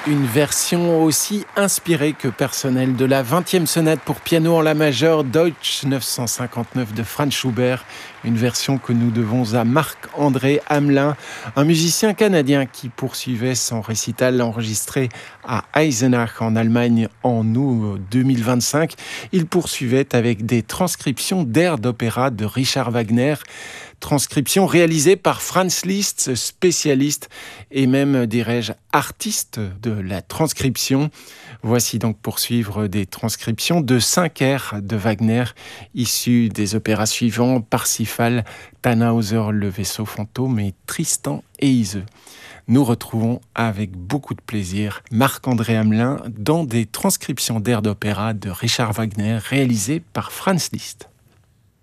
Une version aussi inspirée que personnelle de la 20e sonate pour piano en la majeure Deutsch 959 de Franz Schubert. Une version que nous devons à Marc-André Hamelin, un musicien canadien qui poursuivait son récital enregistré à Eisenach en Allemagne en août 2025. Il poursuivait avec des transcriptions d'airs d'opéra de Richard Wagner. Transcription réalisée par Franz Liszt, spécialiste et même, dirais-je, artiste de la transcription. Voici donc poursuivre des transcriptions de 5 airs de Wagner, issus des opéras suivants, Parsifal, Tannhäuser, Le vaisseau fantôme et Tristan et Iseult. Nous retrouvons avec beaucoup de plaisir Marc-André Hamelin dans des transcriptions d'airs d'opéra de Richard Wagner réalisées par Franz Liszt.